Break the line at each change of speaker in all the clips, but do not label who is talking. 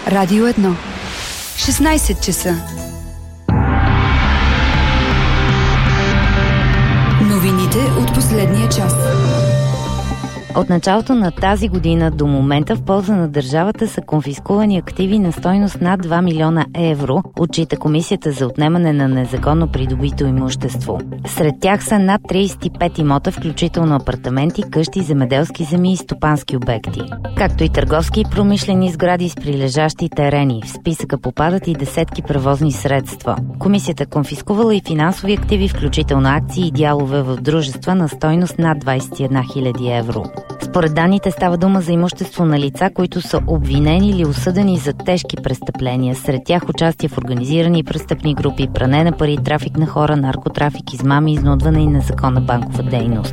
Радио 1. 16 часа. Новините от последния час.
От началото на тази година до момента в полза на държавата са конфискувани активи на стойност над 2 милиона евро, отчита Комисията за отнемане на незаконно придобито имущество. Сред тях са над 35 имота, включително апартаменти, къщи, земеделски земи и стопански обекти, както и търговски и промишлени сгради с прилежащи терени. В списъка попадат и десетки превозни средства. Комисията е конфискувала и финансови активи, включително акции и дялове в дружества на стойност над 21 000 евро. Според данните става дума за имущество на лица, които са обвинени или осъдени за тежки престъпления. Сред тях участие в организирани престъпни групи, пране на пари, трафик на хора, наркотрафик, измами, изнудване и незаконна банкова дейност.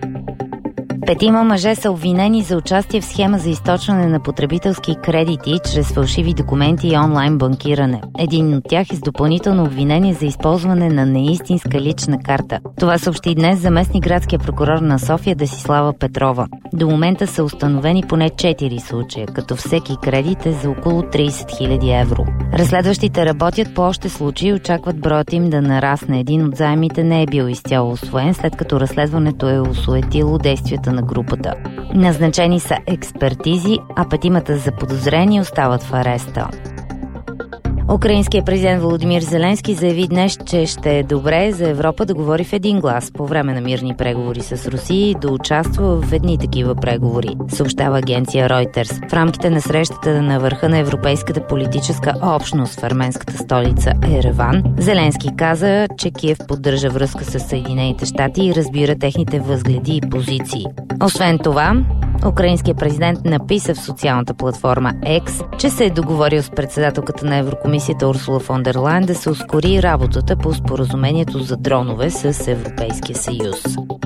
5 мъже са обвинени за участие в схема за източване на потребителски кредити чрез фалшиви документи и онлайн банкиране. Един от тях е с допълнително обвинение за използване на неистинска лична карта. Това съобщи днес заместник градския прокурор на София Десислава Петрова. До момента са установени поне 4 случая, като всеки кредит е за около 30 000 евро. Разследващите работят по още случаи и очакват броят им да нарасне. Един от заемите не е бил изцяло усвоен, след като разследването е осуетило действията на групата. Назначени са експертизи, а 5 заподозрени остават в ареста. Украинският президент Володимир Зеленски заяви днес, че ще е добре за Европа да говори в един глас по време на мирни преговори с Русия и да участва в едни такива преговори, съобщава агенция Reuters. В рамките на срещата на върха на европейската политическа общност в арменската столица Ереван, Зеленски каза, че Киев поддържа връзка с Съединените щати и разбира техните възгледи и позиции. Освен това, украинският президент написа в социалната платформа X, че се е договорил с председателката на Еврокомисията Урсула фон дер Лайен да се ускори работата по споразумението за дронове с Европейския съюз.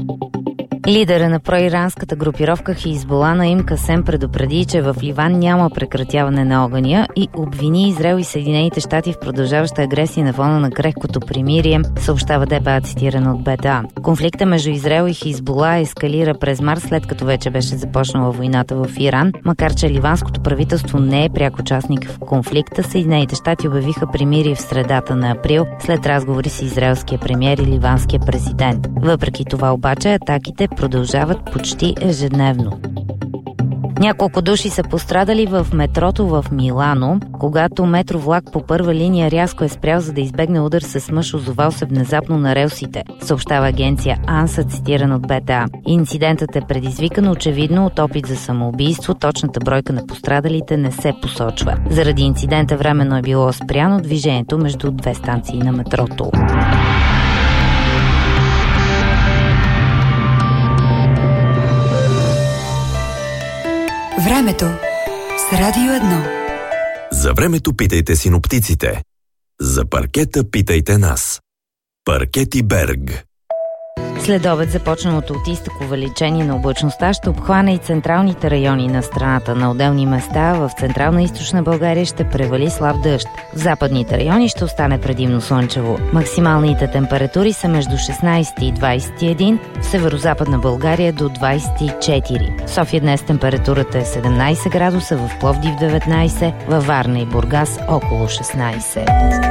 Лидера на проиранската групировка Хизбула Наим Касем предупреди, че в Ливан няма прекратяване на огъня и обвини Израел и Съединените щати в продължаваща агресия на фона на крехкото примирие, съобщава ДПА, цитирано от БТА. Конфликта между Израел и Хизбула ескалира през март, след като вече беше започнала войната в Иран. Макар че ливанското правителство не е пряк участник в конфликта, Съединените щати обявиха примирие в средата на април след разговори с израелския премиер и ливанския президент. Въпреки това обаче атаките продължават почти ежедневно. Няколко души са пострадали в метрото в Милано, когато метровлак по първа линия рязко е спрял, за да избегне удар с мъж, озовал се внезапно на релсите, съобщава агенция АНСА, цитиран от БТА. Инцидентът е предизвикан очевидно от опит за самоубийство. Точната бройка на пострадалите не се посочва. Заради инцидента временно е било спряно движението между две станции на метрото.
Времето с Радио 1.
За времето питайте синоптиците. За паркета питайте нас. Паркети Берг.
След обед започналото от изток увеличение на облачността ще обхване и централните райони на страната. На отделни места в централна и източна България ще превали слаб дъжд. В западните райони ще остане предимно слънчево. Максималните температури са между 16 и 21, в северозападна България до 24. В София днес температурата е 17 градуса, в Пловдив 19, във Варна и Бургас около 16.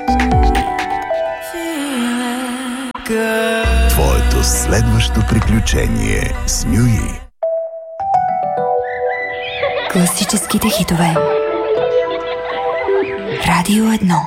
Твоето следващо приключение с Нюи.
Класическите хитове. Радио 1.